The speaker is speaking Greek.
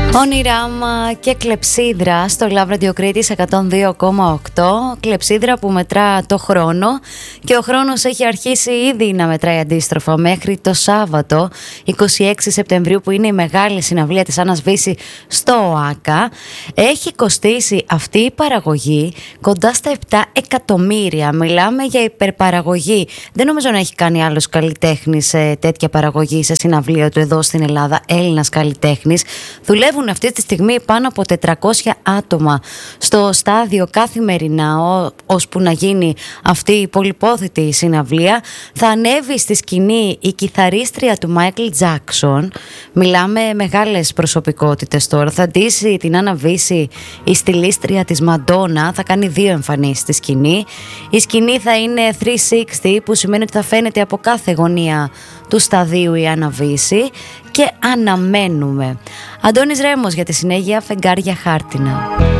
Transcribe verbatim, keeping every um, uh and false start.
Όνειράμα και κλεψίδρα στο Love Radio Crete εκατόν δύο κόμμα οκτώ. Κλεψίδρα που μετρά το χρόνο και ο χρόνος έχει αρχίσει ήδη να μετράει αντίστροφα μέχρι το Σάββατο είκοσι έξι Σεπτεμβρίου, που είναι η μεγάλη συναυλία της Άννας Βύση στο ΟΑΚΑ. Έχει κοστίσει αυτή η παραγωγή κοντά στα επτά εκατομμύρια. Μιλάμε για υπερπαραγωγή. Δεν νομίζω να έχει κάνει άλλος καλλιτέχνης σε τέτοια παραγωγή σε συναυλία του εδώ στην Ελλάδα, Έλληνας καλλιτέχνης. Δουλεύουν αυτή τη στιγμή πάνω από τετρακόσια άτομα στο στάδιο καθημερινά, ώσπου να γίνει αυτή η πολυπόθητη συναυλία. Θα ανέβει στη σκηνή η κιθαρίστρια του Μάικλ Τζάκσον. Μιλάμε μεγάλες προσωπικότητες τώρα. Θα ντύσει την Άννα Βύση η στιλίστρια της Μαντόνα. Θα κάνει δύο εμφανίσεις στη σκηνή. Η σκηνή θα είναι τριακόσια εξήντα, που σημαίνει ότι θα φαίνεται από κάθε γωνία του σταδίου η Άννα Βύση. Και αναμένουμε. Αντώνης Ρέμος για τη συνέχεια, Φεγγάρια Χάρτινα.